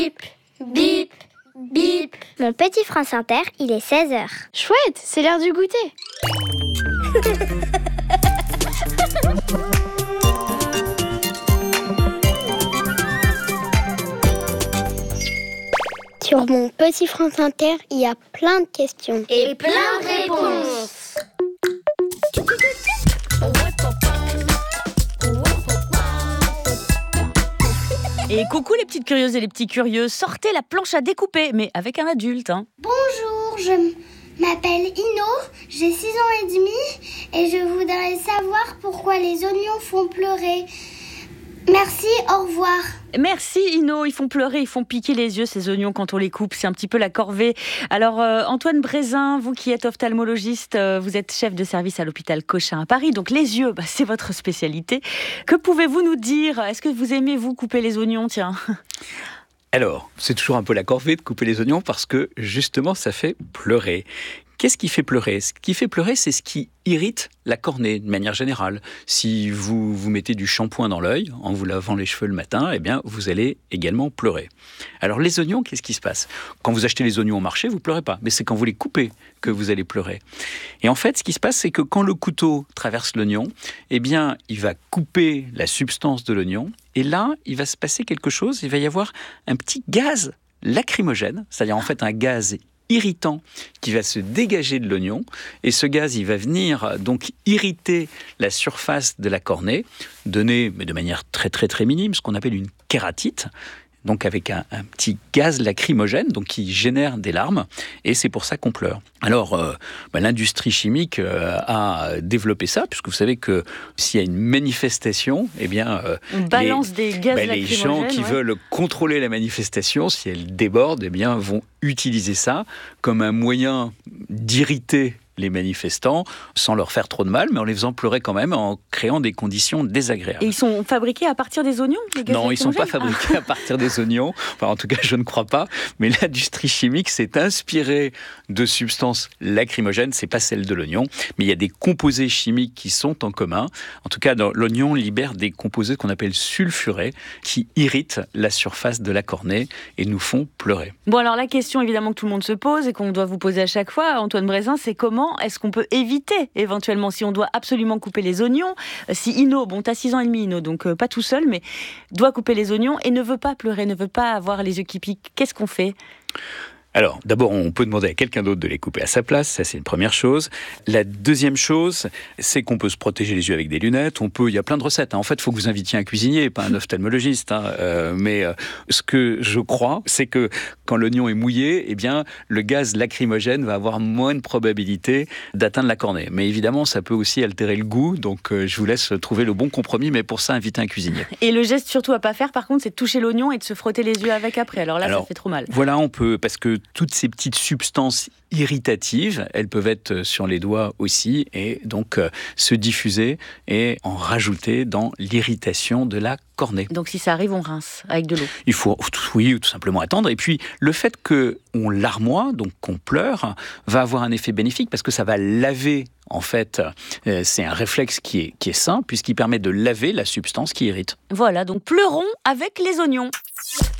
Bip, bip. Mon petit France Inter, il est 16h. Chouette, c'est l'heure du goûter. Sur mon petit France Inter, il y a plein de questions. Et plein de réponses. Et coucou les petites curieuses et les petits curieux, sortez la planche à découper, mais avec un adulte. Bonjour, je m'appelle Ino, j'ai 6 ans et demi et je voudrais savoir pourquoi les oignons font pleurer. Merci, au revoir. Merci Ino, ils font pleurer, ils font piquer les yeux ces oignons quand on les coupe, c'est un petit peu la corvée. Alors Antoine Brézin, vous qui êtes ophtalmologiste, vous êtes chef de service à l'hôpital Cochin à Paris, donc les yeux, c'est votre spécialité. Que pouvez-vous nous dire ? Est-ce que vous aimez vous couper les oignons, tiens ? Alors, c'est toujours un peu la corvée de couper les oignons parce que justement ça fait pleurer. Qu'est-ce qui fait pleurer ? Ce qui fait pleurer, c'est ce qui irrite la cornée de manière générale. Si vous vous mettez du shampoing dans l'œil en vous lavant les cheveux le matin, eh bien vous allez également pleurer. Alors les oignons, qu'est-ce qui se passe ? Quand vous achetez les oignons au marché, vous pleurez pas, mais c'est quand vous les coupez que vous allez pleurer. Et en fait, ce qui se passe, c'est que quand le couteau traverse l'oignon, eh bien il va couper la substance de l'oignon et là, il va se passer quelque chose, il va y avoir un petit gaz lacrymogène, c'est-à-dire en fait un gaz irritant qui va se dégager de l'oignon et ce gaz il va venir donc irriter la surface de la cornée, donner mais de manière très très très minime ce qu'on appelle une kératite. Donc avec un petit gaz lacrymogène donc qui génère des larmes et c'est pour ça qu'on pleure. Alors l'industrie chimique a développé ça puisque vous savez que s'il y a une manifestation, eh bien on balance des gaz lacrymogènes. Les gens qui veulent contrôler la manifestation, si elle déborde, eh bien vont utiliser ça comme un moyen d'irriter les manifestants sans leur faire trop de mal, mais en les faisant pleurer quand même, en créant des conditions désagréables. Et ils sont fabriqués à partir des oignons, les gaz Non, ils ne sont pas lacrymogènes fabriqués à partir des oignons. Enfin, en tout cas, je ne crois pas. Mais l'industrie chimique s'est inspirée de substances lacrymogènes. Ce n'est pas celle de l'oignon. Mais il y a des composés chimiques qui sont en commun. En tout cas, l'oignon libère des composés qu'on appelle sulfurés qui irritent la surface de la cornée et nous font pleurer. Bon, alors la question évidemment que tout le monde se pose et qu'on doit vous poser à chaque fois, Antoine Brézin, c'est comment est-ce qu'on peut éviter éventuellement si on doit absolument couper les oignons ? Si Ino, t'as 6 ans et demi Ino, donc pas tout seul, mais doit couper les oignons et ne veut pas pleurer, ne veut pas avoir les yeux qui piquent, qu'est-ce qu'on fait ? Alors, d'abord, on peut demander à quelqu'un d'autre de les couper à sa place, ça c'est une première chose. La deuxième chose, c'est qu'on peut se protéger les yeux avec des lunettes, il y a plein de recettes. En fait, il faut que vous invitiez un cuisinier, pas un ophtalmologiste. Mais ce que je crois, c'est que quand l'oignon est mouillé, eh bien, le gaz lacrymogène va avoir moins de probabilité d'atteindre la cornée. Mais évidemment, ça peut aussi altérer le goût, donc je vous laisse trouver le bon compromis, mais pour ça, invitez un cuisinier. Et le geste surtout à pas faire, par contre, c'est de toucher l'oignon et de se frotter les yeux avec après. Alors là, ça fait trop mal. Voilà, on peut, parce que toutes ces petites substances irritatives, elles peuvent être sur les doigts aussi et donc se diffuser et en rajouter dans l'irritation de la cornée. Donc si ça arrive, on rince avec de l'eau. Il faut, oui, tout simplement attendre. Et puis le fait qu'on larmoie, donc qu'on pleure, va avoir un effet bénéfique parce que ça va laver. En fait, c'est un réflexe qui est sain puisqu'il permet de laver la substance qui irrite. Voilà, donc pleurons avec les oignons.